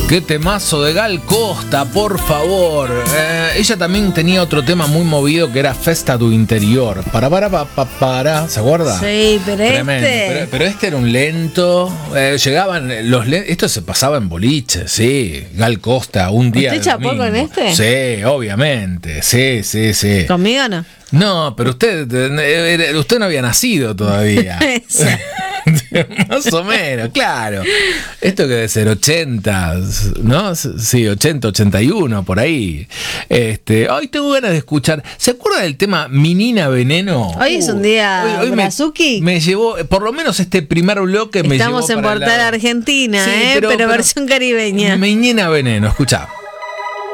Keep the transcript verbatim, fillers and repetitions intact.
Qué temazo de Gal Costa, por favor. Eh, ella también tenía otro tema muy movido que era Festa do Interior. Para, para, para, para, para. ¿Se acuerda? Sí, pero Tremendo. este... Pero, pero este era un lento. Eh, llegaban los lentos. Esto se pasaba en boliche, sí. Gal Costa, un día. ¿Usted chapó con este? Sí, obviamente. Sí, sí, sí. ¿Conmigo no? No, pero usted, eh, usted no había nacido todavía. Más o menos, claro. Esto que debe ser ochenta, ¿no? Sí, ochenta, ochenta y uno, por ahí. Este, hoy tengo ganas de escuchar. ¿Se acuerda del tema Menina Veneno? Hoy uh, es un día hoy, hoy Brazuki. Me, me llevó, por lo menos este primer bloque me Estamos llevó en para Portal la... Argentina, sí, ¿eh? pero, pero, pero versión caribeña. Menina Veneno, escuchá.